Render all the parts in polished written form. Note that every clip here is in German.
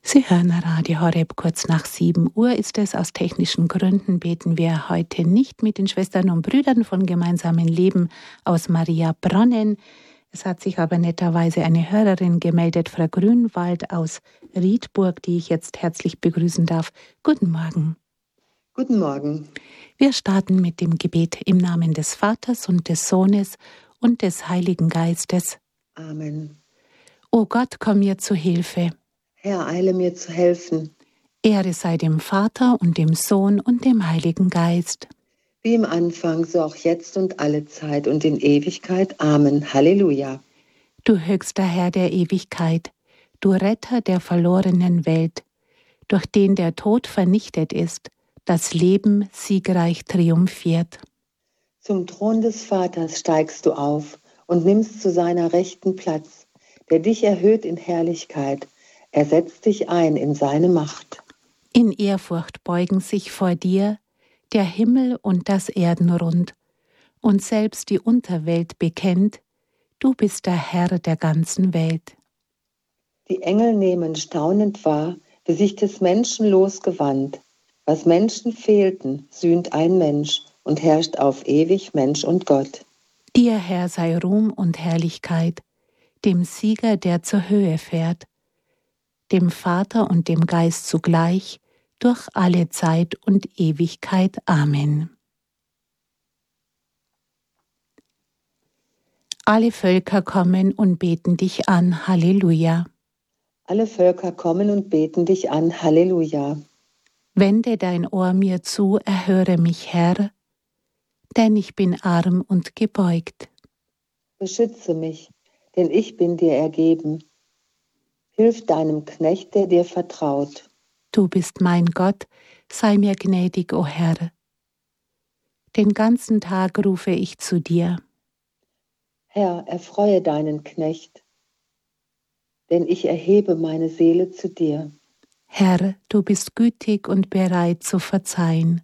Sie hören Radio Horeb, kurz nach 7 Uhr ist es. Aus technischen Gründen beten wir heute nicht mit den Schwestern und Brüdern von Gemeinsamen Leben aus Maria Bronnen. Es hat sich aber netterweise eine Hörerin gemeldet, Frau Grünwald aus Riedburg, die ich jetzt herzlich begrüßen darf. Guten Morgen. Guten Morgen. Wir starten mit dem Gebet im Namen des Vaters und des Sohnes und des Heiligen Geistes. Amen. O Gott, komm mir zu Hilfe. Herr, eile mir zu helfen. Ehre sei dem Vater und dem Sohn und dem Heiligen Geist. Wie im Anfang, so auch jetzt und alle Zeit und in Ewigkeit. Amen. Halleluja. Du höchster Herr der Ewigkeit, du Retter der verlorenen Welt, durch den der Tod vernichtet ist, das Leben siegreich triumphiert. Zum Thron des Vaters steigst du auf und nimmst zu seiner Rechten Platz, der dich erhöht in Herrlichkeit. Er setzt dich ein in seine Macht. In Ehrfurcht beugen sich vor dir der Himmel und das Erdenrund, und selbst die Unterwelt bekennt, du bist der Herr der ganzen Welt. Die Engel nehmen staunend wahr, wie sich des Menschen losgewandt. Was Menschen fehlten, sühnt ein Mensch und herrscht auf ewig Mensch und Gott. Dir, Herr, sei Ruhm und Herrlichkeit, dem Sieger, der zur Höhe fährt, dem Vater und dem Geist zugleich, durch alle Zeit und Ewigkeit. Amen. Alle Völker kommen und beten dich an. Halleluja. Alle Völker kommen und beten dich an. Halleluja. Wende dein Ohr mir zu, erhöre mich, Herr, denn ich bin arm und gebeugt. Beschütze mich, denn ich bin dir ergeben. Hilf deinem Knecht, der dir vertraut. Du bist mein Gott, sei mir gnädig, o Herr. Den ganzen Tag rufe ich zu dir. Herr, erfreue deinen Knecht, denn ich erhebe meine Seele zu dir. Herr, du bist gütig und bereit zu verzeihen.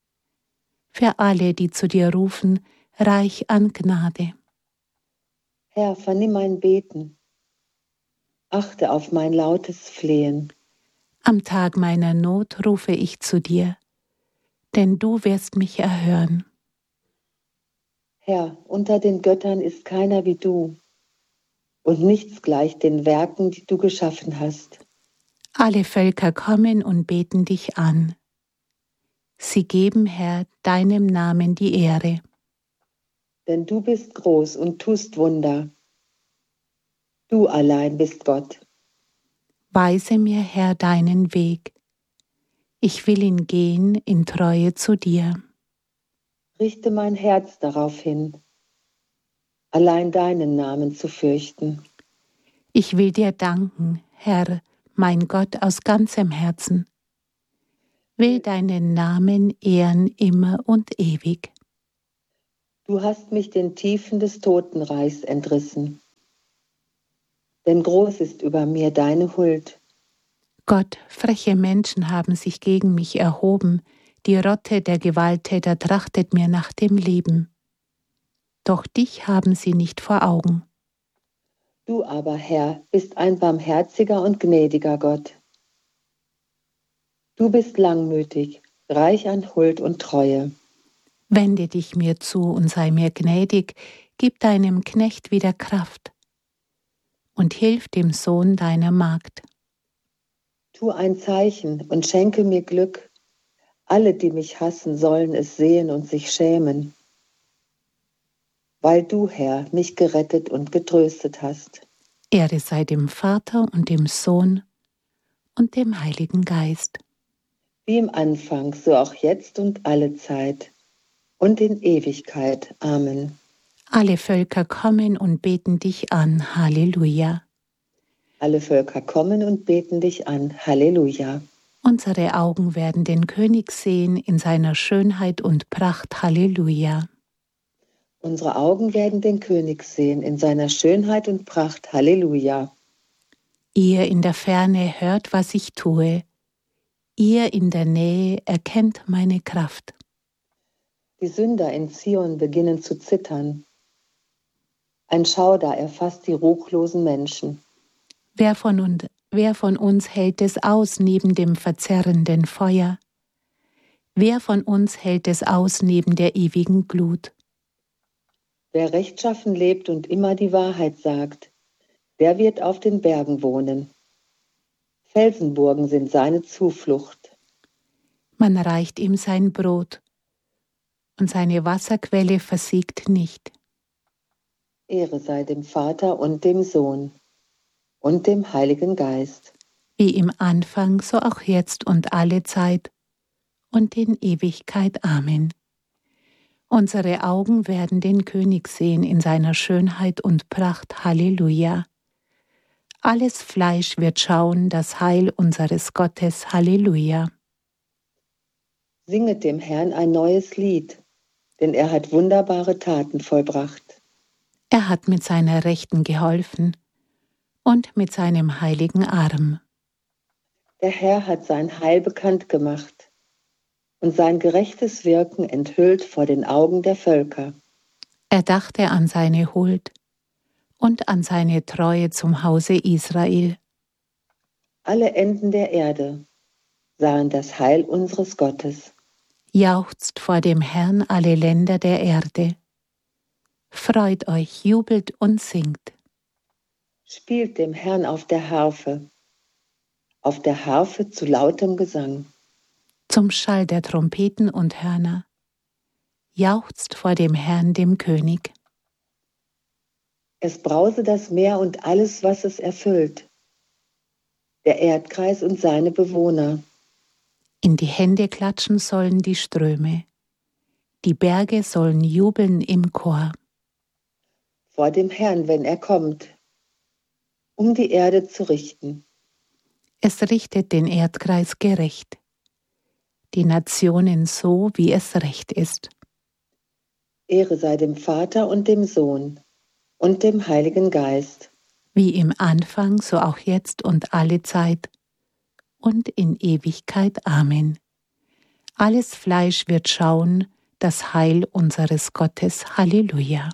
Für alle, die zu dir rufen, reich an Gnade. Herr, vernimm mein Beten. Achte auf mein lautes Flehen. Am Tag meiner Not rufe ich zu dir, denn du wirst mich erhören. Herr, unter den Göttern ist keiner wie du, und nichts gleich den Werken, die du geschaffen hast. Alle Völker kommen und beten dich an. Sie geben, Herr, deinem Namen die Ehre. Denn du bist groß und tust Wunder. Du allein bist Gott. Weise mir, Herr, deinen Weg. Ich will ihn gehen in Treue zu dir. Richte mein Herz darauf hin, allein deinen Namen zu fürchten. Ich will dir danken, Herr, mein Gott, aus ganzem Herzen. Will deinen Namen ehren immer und ewig. Du hast mich den Tiefen des Totenreichs entrissen. Denn groß ist über mir deine Huld. Gott, freche Menschen haben sich gegen mich erhoben, die Rotte der Gewalttäter trachtet mir nach dem Leben. Doch dich haben sie nicht vor Augen. Du aber, Herr, bist ein barmherziger und gnädiger Gott. Du bist langmütig, reich an Huld und Treue. Wende dich mir zu und sei mir gnädig, gib deinem Knecht wieder Kraft und hilf dem Sohn deiner Magd. Tu ein Zeichen und schenke mir Glück. Alle, die mich hassen, sollen es sehen und sich schämen. Weil du, Herr, mich gerettet und getröstet hast. Ehre sei dem Vater und dem Sohn und dem Heiligen Geist. Wie im Anfang, so auch jetzt und alle Zeit und in Ewigkeit. Amen. Alle Völker kommen und beten dich an. Halleluja. Alle Völker kommen und beten dich an. Halleluja. Unsere Augen werden den König sehen in seiner Schönheit und Pracht. Halleluja. Unsere Augen werden den König sehen in seiner Schönheit und Pracht. Halleluja. Ihr in der Ferne hört, was ich tue. Ihr in der Nähe erkennt meine Kraft. Die Sünder in Zion beginnen zu zittern. Ein Schauder erfasst die ruchlosen Menschen. Wer wer von uns hält es aus neben dem verzerrenden Feuer? Wer von uns hält es aus neben der ewigen Glut? Wer rechtschaffen lebt und immer die Wahrheit sagt, der wird auf den Bergen wohnen. Felsenburgen sind seine Zuflucht. Man reicht ihm sein Brot, und seine Wasserquelle versiegt nicht. Ehre sei dem Vater und dem Sohn und dem Heiligen Geist. Wie im Anfang, so auch jetzt und alle Zeit und in Ewigkeit. Amen. Unsere Augen werden den König sehen in seiner Schönheit und Pracht. Halleluja. Alles Fleisch wird schauen das Heil unseres Gottes. Halleluja. Singet dem Herrn ein neues Lied, denn er hat wunderbare Taten vollbracht. Er hat mit seiner Rechten geholfen und mit seinem heiligen Arm. Der Herr hat sein Heil bekannt gemacht und sein gerechtes Wirken enthüllt vor den Augen der Völker. Er dachte an seine Huld und an seine Treue zum Hause Israel. Alle Enden der Erde sahen das Heil unseres Gottes. Jauchzt vor dem Herrn alle Länder der Erde. Freut euch, jubelt und singt. Spielt dem Herrn auf der Harfe zu lautem Gesang. Zum Schall der Trompeten und Hörner. Jauchzt vor dem Herrn, dem König. Es brause das Meer und alles, was es erfüllt, der Erdkreis und seine Bewohner. In die Hände klatschen sollen die Ströme. Die Berge sollen jubeln im Chor. Vor dem Herrn, wenn er kommt, um die Erde zu richten. Es richtet den Erdkreis gerecht, die Nationen so, wie es recht ist. Ehre sei dem Vater und dem Sohn und dem Heiligen Geist. Wie im Anfang, so auch jetzt und alle Zeit und in Ewigkeit. Amen. Alles Fleisch wird schauen das Heil unseres Gottes. Halleluja.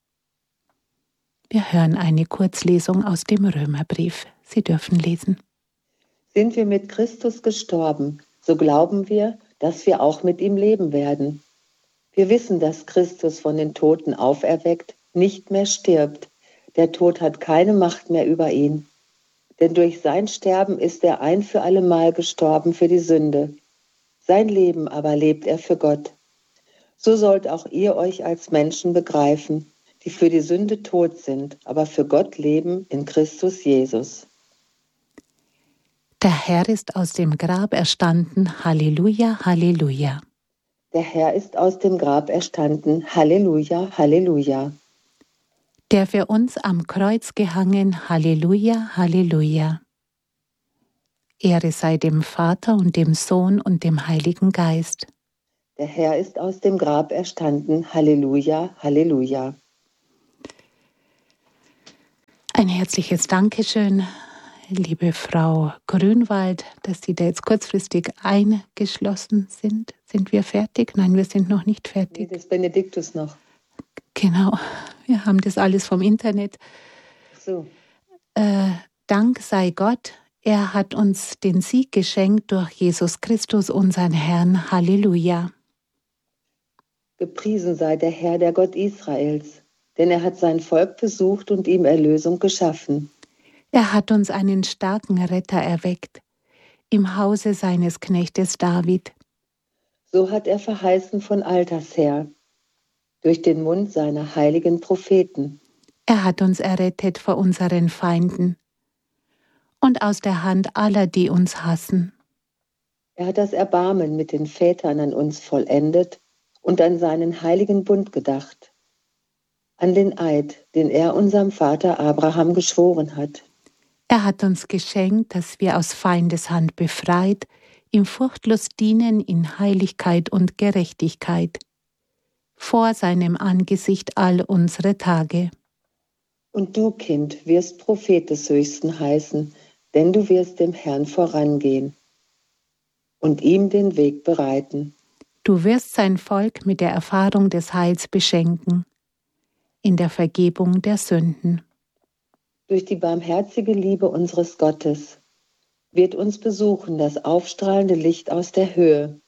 Wir hören eine Kurzlesung aus dem Römerbrief. Sie dürfen lesen. Sind wir mit Christus gestorben, so glauben wir, dass wir auch mit ihm leben werden. Wir wissen, dass Christus von den Toten auferweckt nicht mehr stirbt. Der Tod hat keine Macht mehr über ihn. Denn durch sein Sterben ist er ein für allemal gestorben für die Sünde. Sein Leben aber lebt er für Gott. So sollt auch ihr euch als Menschen begreifen, die für die Sünde tot sind, aber für Gott leben in Christus Jesus. Der Herr ist aus dem Grab erstanden. Halleluja, Halleluja. Der Herr ist aus dem Grab erstanden. Halleluja, Halleluja. Der für uns am Kreuz gehangen. Halleluja, Halleluja. Ehre sei dem Vater und dem Sohn und dem Heiligen Geist. Der Herr ist aus dem Grab erstanden. Halleluja, Halleluja. Ein herzliches Dankeschön, liebe Frau Grünwald, dass Sie da jetzt kurzfristig eingeschlossen sind. Sind wir fertig? Nein, wir sind noch nicht fertig. Nee, das Benediktus noch. Genau, wir haben das alles vom Internet. So. Dank sei Gott, er hat uns den Sieg geschenkt durch Jesus Christus, unseren Herrn. Halleluja. Gepriesen sei der Herr, der Gott Israels, denn er hat sein Volk besucht und ihm Erlösung geschaffen. Er hat uns einen starken Retter erweckt, im Hause seines Knechtes David. So hat er verheißen von alters her, durch den Mund seiner heiligen Propheten. Er hat uns errettet vor unseren Feinden und aus der Hand aller, die uns hassen. Er hat das Erbarmen mit den Vätern an uns vollendet und an seinen heiligen Bund gedacht, an den Eid, den er unserem Vater Abraham geschworen hat. Er hat uns geschenkt, dass wir aus Feindeshand befreit, ihm furchtlos dienen in Heiligkeit und Gerechtigkeit, vor seinem Angesicht all unsere Tage. Und du, Kind, wirst Prophet des Höchsten heißen, denn du wirst dem Herrn vorangehen und ihm den Weg bereiten. Du wirst sein Volk mit der Erfahrung des Heils beschenken, in der Vergebung der Sünden. Durch die barmherzige Liebe unseres Gottes wird uns besuchen das aufstrahlende Licht aus der Höhe,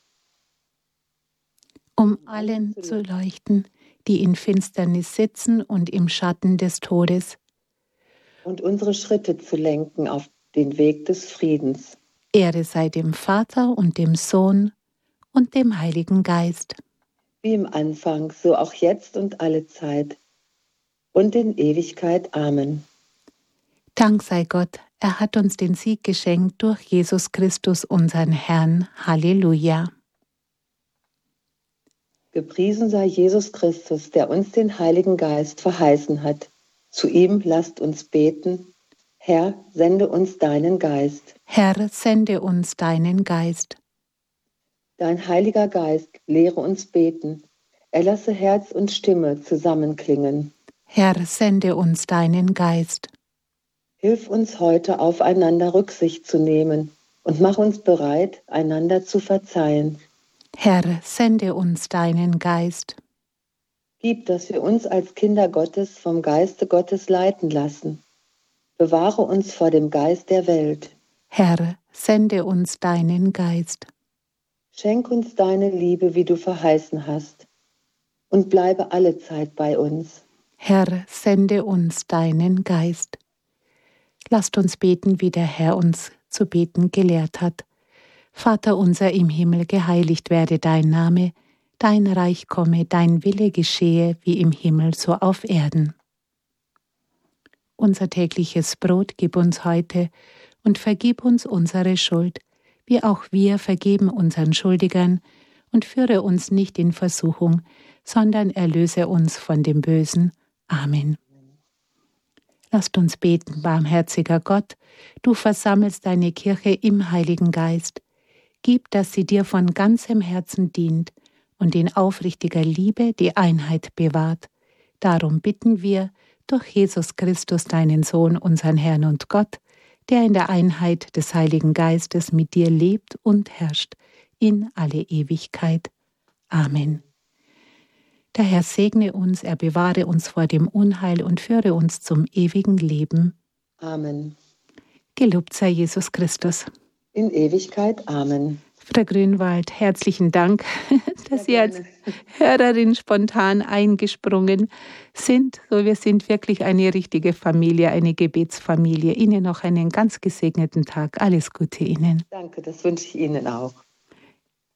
um allen zu leuchten, die in Finsternis sitzen und im Schatten des Todes, und unsere Schritte zu lenken auf den Weg des Friedens. Ehre sei dem Vater und dem Sohn und dem Heiligen Geist. Wie im Anfang, so auch jetzt und alle Zeit und in Ewigkeit. Amen. Dank sei Gott, er hat uns den Sieg geschenkt durch Jesus Christus, unseren Herrn. Halleluja. Gepriesen sei Jesus Christus, der uns den Heiligen Geist verheißen hat. Zu ihm lasst uns beten. Herr, sende uns deinen Geist. Herr, sende uns deinen Geist. Dein Heiliger Geist lehre uns beten. Er lasse Herz und Stimme zusammenklingen. Herr, sende uns deinen Geist. Hilf uns heute, aufeinander Rücksicht zu nehmen und mach uns bereit, einander zu verzeihen. Herr, sende uns deinen Geist. Gib, dass wir uns als Kinder Gottes vom Geiste Gottes leiten lassen. Bewahre uns vor dem Geist der Welt. Herr, sende uns deinen Geist. Schenk uns deine Liebe, wie du verheißen hast, und bleibe allezeit bei uns. Herr, sende uns deinen Geist. Lasst uns beten, wie der Herr uns zu beten gelehrt hat. Vater unser im Himmel, geheiligt werde dein Name, dein Reich komme, dein Wille geschehe, wie im Himmel so auf Erden. Unser tägliches Brot gib uns heute und vergib uns unsere Schuld, wie auch wir vergeben unseren Schuldigern, und führe uns nicht in Versuchung, sondern erlöse uns von dem Bösen. Amen. Lasst uns beten, barmherziger Gott, du versammelst deine Kirche im Heiligen Geist. Gib, dass sie dir von ganzem Herzen dient und in aufrichtiger Liebe die Einheit bewahrt. Darum bitten wir durch Jesus Christus, deinen Sohn, unseren Herrn und Gott, der in der Einheit des Heiligen Geistes mit dir lebt und herrscht in alle Ewigkeit. Amen. Der Herr segne uns, er bewahre uns vor dem Unheil und führe uns zum ewigen Leben. Amen. Gelobt sei Jesus Christus. In Ewigkeit. Amen. Frau Grünwald, herzlichen Dank, dass Sie als Hörerin spontan eingesprungen sind. So, wir sind wirklich eine richtige Familie, eine Gebetsfamilie. Ihnen noch einen ganz gesegneten Tag. Alles Gute Ihnen. Danke, das wünsche ich Ihnen auch.